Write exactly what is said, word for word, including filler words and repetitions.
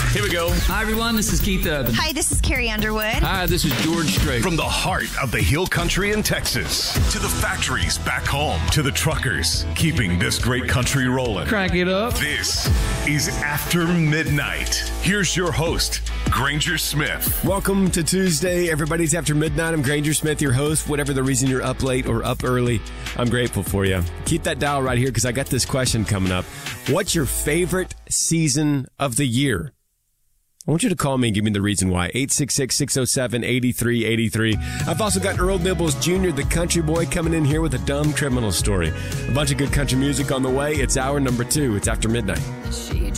Here we go. Hi, everyone. This is Keith Urban. Hi, this is Carrie Underwood. Hi, this is George Strait. From the heart of the Hill Country in Texas to the factories back home to the truckers keeping this great country rolling. Crank it up. This is After Midnight. Here's your host, Granger Smith. Welcome to Tuesday. Everybody's After Midnight. I'm Granger Smith, your host. Whatever the reason you're up late or up early, I'm grateful for you. Keep that dial right here because I got this question coming up. What's your favorite season of the year? I want you to call me and give me the reason why. eight six six, six oh seven, eight three eight three. I've also got Earl Nibbles Junior, the country boy, coming in here with a dumb criminal story. A bunch of good country music on the way. It's hour number two. It's After Midnight. She